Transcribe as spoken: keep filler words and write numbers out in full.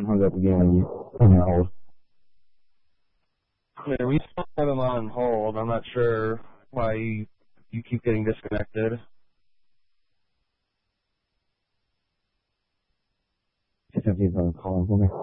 and hung up again when you put me on hold. Yeah, we still have him on hold. I'm not sure why you, you keep getting disconnected. If he's on calling for me.